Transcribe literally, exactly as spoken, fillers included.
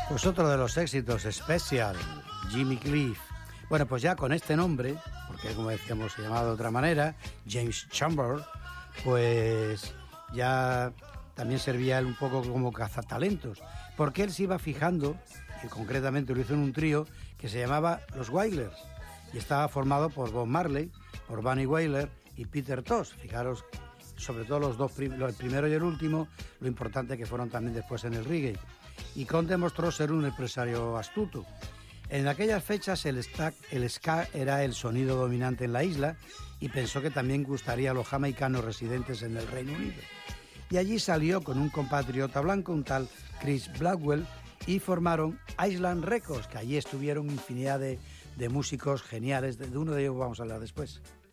Pues otro de los éxitos, Special, Jimmy Cliff. Bueno, pues ya con este nombre, porque como decíamos se llamaba de otra manera, James Chambers, pues ya también servía él un poco como cazatalentos, porque él se iba fijando, y concretamente lo hizo en un trío que se llamaba Los Wailers, y estaba formado por Bob Marley, por Bunny Wailer y Peter Tosh. Fijaros, sobre todo los dos, prim- el primero y el último, lo importante que fueron también después en el reggae. Y Con demostró ser un empresario astuto. En aquellas fechas el ska, el ska era el sonido dominante en la isla y pensó que también gustaría a los jamaicanos residentes en el Reino Unido. Y allí salió con un compatriota blanco, un tal Chris Blackwell, y formaron Island Records, que allí estuvieron infinidad de, de músicos geniales. De uno de ellos vamos a hablar después.